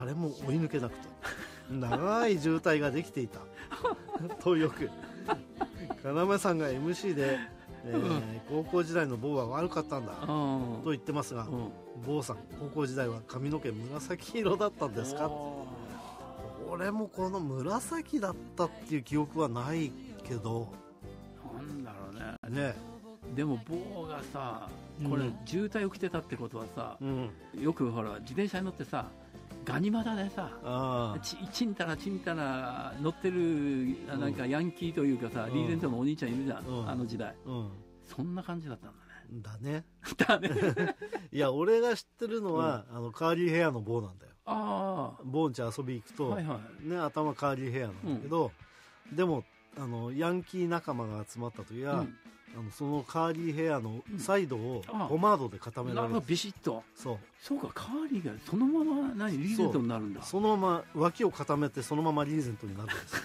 誰も追い抜けなくて長い渋滞ができていたとよく要さんが MC で、高校時代の坊は悪かったんだと言ってますが、坊さん高校時代は髪の毛紫色だったんですか？俺もこの紫だったっていう記憶はないけど、 なんだろうね。 ね、 でも坊がさ、これ渋滞起きてたってことはさ、よくほら自転車に乗ってさガニ股でさ、ちんたら乗ってるなんかヤンキーというかさ、リーゼントのお兄ちゃんいるじゃん、あの時代、そんな感じだったんだね。だねいや俺が知ってるのは、カーリーヘアの坊なんだよ。坊んち遊び行くと、ね、頭カーリーヘアなんだけど、でもヤンキー仲間が集まった時は、そのカーリーヘアのサイドをポマードで固められる。 ビシッと。そうか、カーリーがそのままリーゼントになるんだ。 そのまま脇を固めてそのままリーゼントになるんです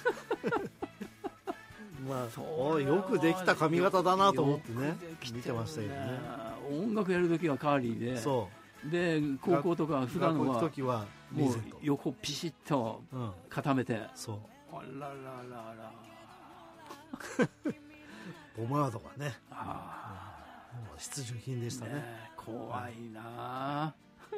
まあ、よくできた髪型だなと思ってね見てましたよね。 音楽やるときはカーリーで、で高校とか普段は時はもう横ピシッと固めて、あららららポマードがね、もう必需品でしたね。 怖いな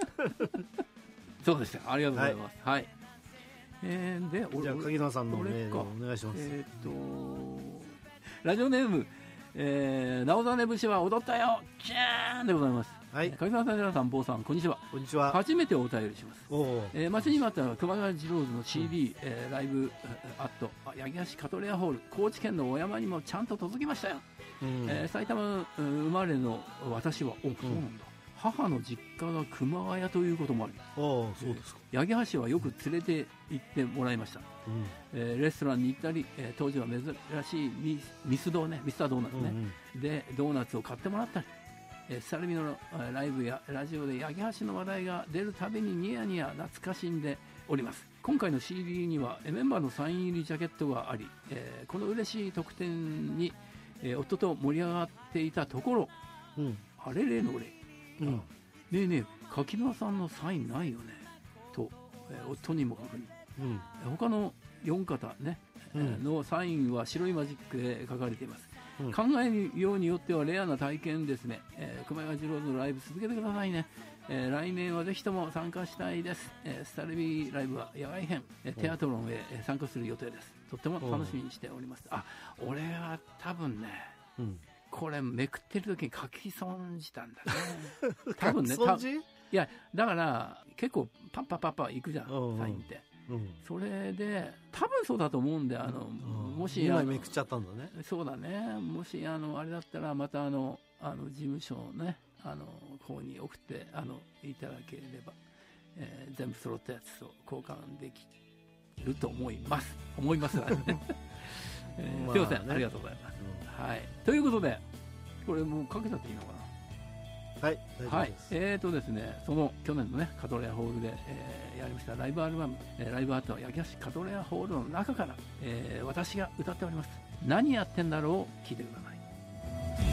そうでした。ありがとうございます。はい。で、 じゃあ柿野さんのメールお願いします。 ラジオネーム、直実節は踊ったよキャーンでございます。柿野さん、寺さん、坊さん、こんにちは。 こんにちは。 初めてお便りします。待ちに待った熊谷次郎の CD、ライブアット八木橋カトレアホール、高知県の小山にもちゃんと届きましたよ。埼玉生まれの私は、そうなんだ、母の実家が熊谷ということもあり、 そうですか。 八木橋はよく連れて行ってもらいました。レストランに行ったり、当時は珍しいミスタードーナツね、でドーナツを買ってもらったり、スタルミのライブやラジオで八木橋の話題が出るたびにニヤニヤ懐かしんでおります。今回の CD にはメンバーのサイン入りジャケットがあり、この嬉しい特典に、夫と盛り上がっていたところ、あれれのれ、ねえねえ柿沼さんのサインないよねと、夫にも確認、他の4方ね、のサインは白いマジックで書かれています。考えるようによってはレアな体験ですね。熊谷次郎のライブ続けてくださいね。来年はぜひとも参加したいです。スタルビーライブは野外編、テアトロンへ参加する予定です。とっても楽しみにしております。俺は多分ね、これめくってる時に書き損じたんだね多分ね。いやだから結構パッパパッパいくじゃん、サインって。それで多分そうだと思うんで、もし 2枚めくっちゃったんだね。 そうだね。もしあれだったらまた事務所のね方に送っていただければ、全部揃ったやつと交換できると思いますすいません、ありがとうございます。ということでこれもうかけたっていいのかな。大丈夫です。ですね、その去年のねカトレアホールで、やりましたライブアルバム、ライブアートは八木橋カトレアホールの中から、私が歌っております。何やってんだろうを聞いてください。